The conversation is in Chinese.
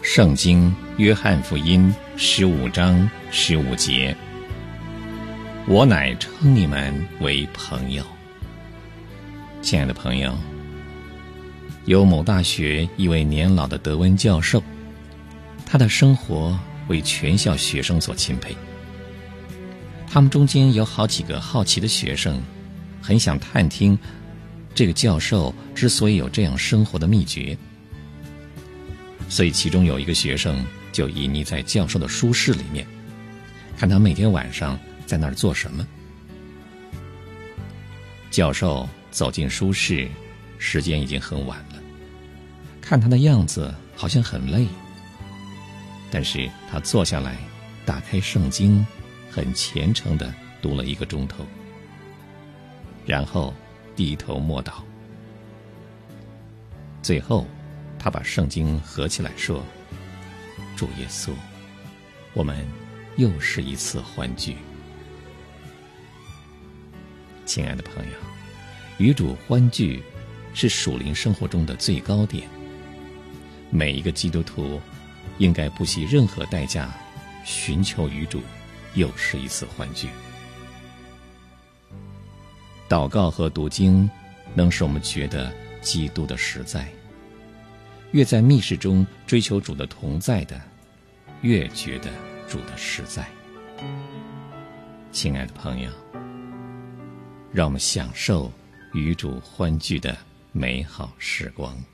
圣经约翰福音15章15节，我乃称你们为朋友。亲爱的朋友，有某大学一位年老的德文教授，他的生活为全校学生所钦佩。他们中间有好几个好奇的学生，很想探听这个教授之所以有这样生活的秘诀。所以其中有一个学生就隐匿在教授的书室里面，看他每天晚上在那儿做什么。教授走进书室，时间已经很晚了，看他的样子好像很累，但是他坐下来，打开圣经，很虔诚地读了1个钟头，然后低头默祷。最后他把圣经合起来说，主耶稣，我们又是一次欢聚。亲爱的朋友，与主欢聚是属灵生活中的最高点，每一个基督徒应该不惜任何代价寻求与主又是一次欢聚。祷告和读经能使我们觉得基督的实在，越在密室中追求主的同在的，越觉得主的实在。亲爱的朋友，让我们享受与主欢聚的美好时光。